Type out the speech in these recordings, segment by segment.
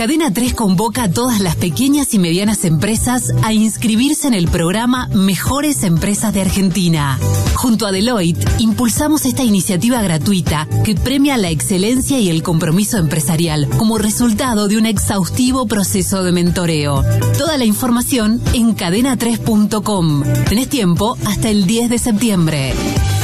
Cadena 3 convoca a todas las pequeñas y medianas empresas a inscribirse en el programa Mejores Empresas de Argentina. Junto a Deloitte, impulsamos esta iniciativa gratuita que premia la excelencia y el compromiso empresarial como resultado de un exhaustivo proceso de mentoreo. Toda la información en cadena3.com. Tenés tiempo hasta el 10 de septiembre.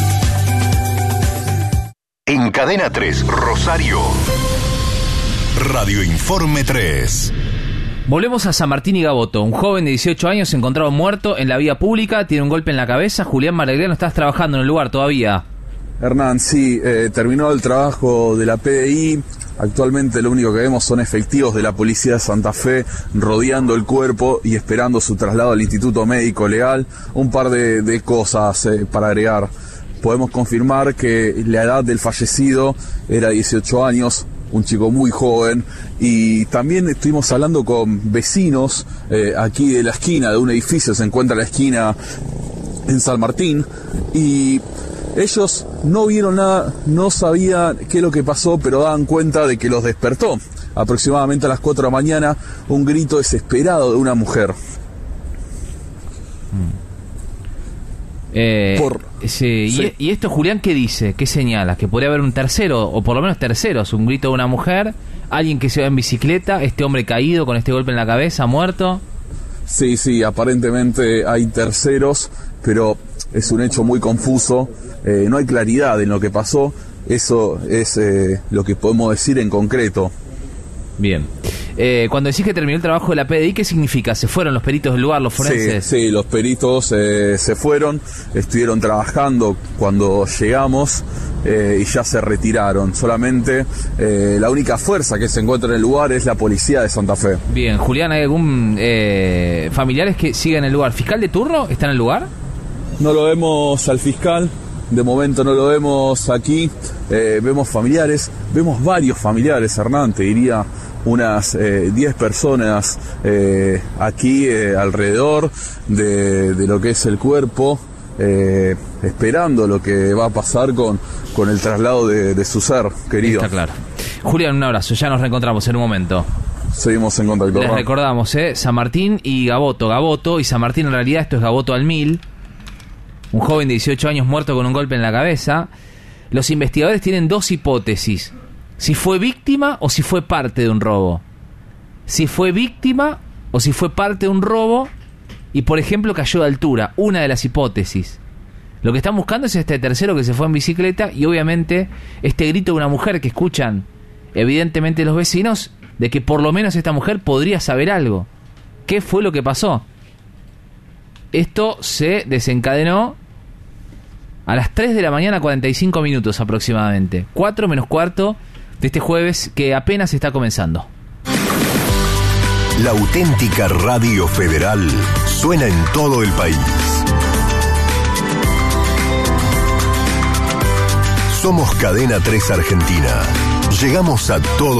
En Cadena 3, Rosario. Radio Informe 3. Volvemos a San Martín y Gaboto. Un joven de 18 años encontrado muerto en la vía pública, tiene un golpe en la cabeza. Julián Maragliano, estás trabajando en el lugar todavía. Hernán, sí, terminó el trabajo de la PDI. Actualmente lo único que vemos son efectivos de la Policía de Santa Fe rodeando el cuerpo y esperando su traslado al Instituto Médico Legal. Un par de cosas para agregar. Podemos confirmar que la edad del fallecido era 18 años, un chico muy joven, y también estuvimos hablando con vecinos aquí de la esquina de un edificio, se encuentra la esquina en San Martín, y ellos no vieron nada, no sabían qué es lo que pasó, pero daban cuenta de que los despertó aproximadamente a las 4 de la mañana un grito desesperado de una mujer. Sí. ¿Y esto, Julián, qué dice? ¿Qué señala? ¿Que podría haber un tercero, o por lo menos terceros? Un grito de una mujer, alguien que se va en bicicleta, este hombre caído con este golpe en la cabeza, muerto. Sí, aparentemente hay terceros, pero es un hecho muy confuso, no hay claridad en lo que pasó, eso es lo que podemos decir en concreto. Bien. Cuando decís que terminó el trabajo de la PDI, ¿qué significa? ¿Se fueron los peritos del lugar, los forenses? Sí, los peritos se fueron, estuvieron trabajando cuando llegamos y ya se retiraron. Solamente la única fuerza que se encuentra en el lugar es la Policía de Santa Fe. Bien, Julián, ¿hay algún familiares que sigan en el lugar? ¿Fiscal de turno está en el lugar? No lo vemos al fiscal. De momento no lo vemos aquí, vemos familiares, vemos varios familiares, Hernán, te diría unas 10 personas aquí alrededor de lo que es el cuerpo, esperando lo que va a pasar con el traslado de su ser querido. Está claro. Julián, un abrazo, ya nos reencontramos en un momento. Seguimos en contacto. Les recordamos, San Martín y Gaboto y San Martín, en realidad esto es Gaboto al 1000. Un joven de 18 años muerto con un golpe en la cabeza. Los investigadores tienen dos hipótesis: si fue víctima o si fue parte de un robo. Si fue víctima o si fue parte de un robo y, por ejemplo, cayó de altura. Una de las hipótesis. Lo que están buscando es este tercero que se fue en bicicleta y, obviamente, este grito de una mujer que escuchan, evidentemente, los vecinos, de que por lo menos esta mujer podría saber algo. ¿Qué fue lo que pasó? Esto se desencadenó a las 3 de la mañana, 45 minutos aproximadamente. 4 menos cuarto de este jueves que apenas está comenzando. La auténtica Radio Federal suena en todo el país. Somos Cadena 3 Argentina. Llegamos a todo